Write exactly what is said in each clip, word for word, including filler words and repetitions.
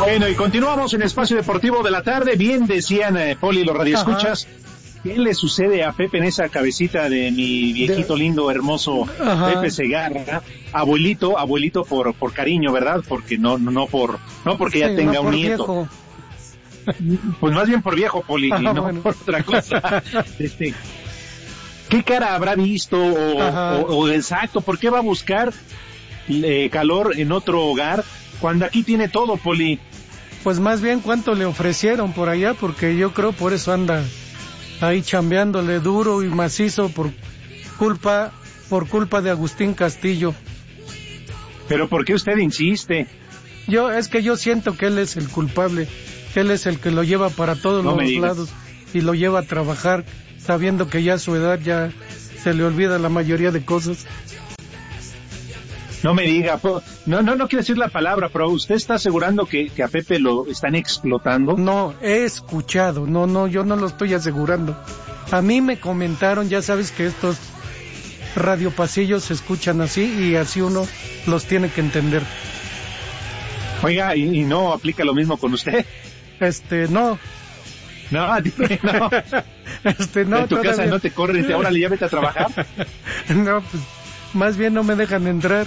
Bueno, y continuamos en Espacio Deportivo de la tarde. Bien decían, eh, Poli, los radioescuchas, ¿qué le sucede a Pepe en esa cabecita de mi viejito lindo, hermoso Ajá. Pepe Segarra? Abuelito, abuelito por por cariño, ¿verdad? Porque no no, no por no porque sí, ya tenga no un nieto. Viejo. Pues más bien por viejo, Poli, Ajá, y no bueno. por otra cosa. Este, ¿qué cara habrá visto o, o, o exacto? ¿Por qué va a buscar eh, calor en otro hogar cuando aquí tiene todo, Poli? Pues más bien cuánto le ofrecieron por allá, porque yo creo por eso anda ahí chambeándole duro y macizo por culpa por culpa de Agustín Castillo. ¿Pero por qué usted insiste? Yo es que yo siento que él es el culpable, que él es el que lo lleva para todos no los lados y lo lleva a trabajar sabiendo que ya a su edad ya se le olvida la mayoría de cosas. No me diga, no, no, no quiero decir la palabra, pero ¿usted está asegurando que, que a Pepe lo están explotando? No, he escuchado, no, no, yo no lo estoy asegurando. A mí me comentaron, ya sabes que estos radiopasillos se escuchan así y así uno los tiene que entender. Oiga, ¿y, y no aplica lo mismo con usted? Este, no. No, dime, no. Este, no. En tu todavía. Casa no te corren, ahora le llévete a trabajar. No, pues, más bien no me dejan entrar.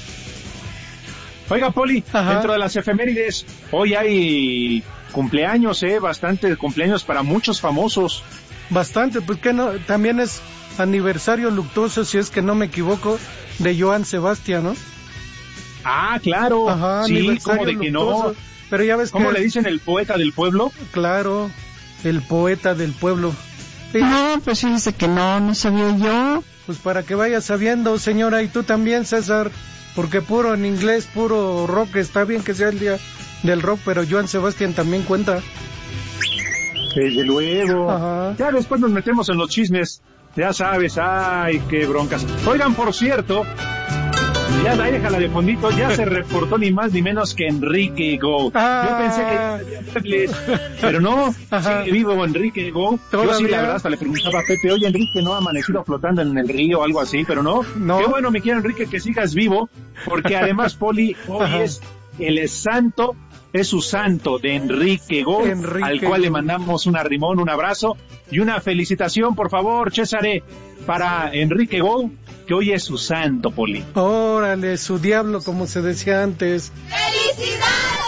Oiga, Poli, Ajá. dentro de las efemérides, hoy hay cumpleaños, eh, bastante cumpleaños para muchos famosos. Bastante, pues que no, también es aniversario luctuoso, si es que no me equivoco, de Joan Sebastián, ¿no? Ah, claro, Ajá, sí, como de que no. Pero ya ves ¿Cómo que... le dicen el poeta del pueblo? Claro, el poeta del pueblo. Sí. No, pues fíjese que no, no sabía yo. Pues para que vaya sabiendo, señora, y tú también, César, porque puro en inglés, puro rock, está bien que sea el día del rock, pero Joan Sebastián también cuenta. Desde luego. Ajá. Ya después nos metemos en los chismes, ya sabes, ay, qué broncas. Oigan, por cierto, ya la déjala de fondito, ya se reportó ni más ni menos que Enrique Go. Ah. Yo pensé que... Pero no, Ajá. sigue vivo Enrique Go. ¿Todavía? Yo sí, la verdad, hasta le preguntaba a Pepe, oye, Enrique, ¿no ha amanecido flotando en el río o algo así? Pero no. no. Qué bueno, mi querido Enrique, que sigas vivo, porque además, Poli, hoy Ajá. es el santo, es su santo de Enrique Go, Enrique al cual Go. Le mandamos un arrimón, un abrazo y una felicitación, por favor, Césare, para Enrique Go, que hoy es su santo, Poli. Órale, su diablo, como se decía antes. ¡Felicidades!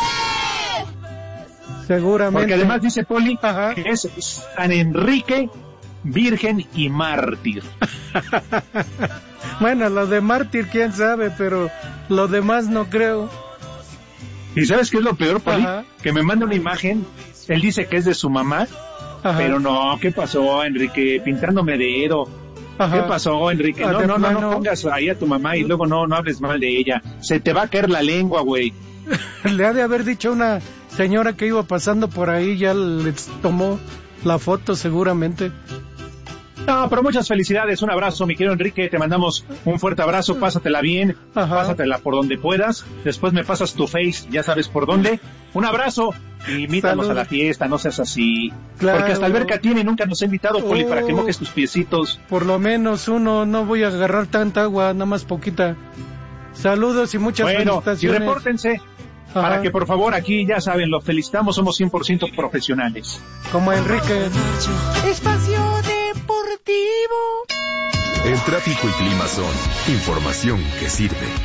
Seguramente. Porque además dice Poli, Ajá. que es San Enrique, virgen y mártir. Bueno, lo de mártir, quién sabe, pero lo demás no creo. ¿Y sabes qué es lo peor, Poli? Ajá. Que me manda una imagen, él dice que es de su mamá, Ajá. pero no, ¿qué pasó, Enrique? Pintándome dedo. Ajá. ¿Qué pasó, Enrique? No, no, no, no pongas ahí a tu mamá y luego no, no hables mal de ella. Se te va a caer la lengua, güey. Le ha de haber dicho una señora que iba pasando por ahí, ya les tomó la foto seguramente. No, pero muchas felicidades, un abrazo, mi querido Enrique, te mandamos un fuerte abrazo, pásatela bien, Ajá. pásatela por donde puedas, después me pasas tu face, ya sabes por dónde, un abrazo, y invítanos Salud. A la fiesta, no seas así, claro. Porque hasta alberca tiene y nunca nos ha invitado, Poli, oh, para que mojes tus piecitos. Por lo menos uno, no voy a agarrar tanta agua, nada más poquita. Saludos y muchas bueno, felicitaciones. Y repórtense, Ajá. para que por favor aquí, ya saben, los felicitamos, somos cien por ciento profesionales. Como Enrique. Espacio Deportivo. El tráfico y clima son información que sirve.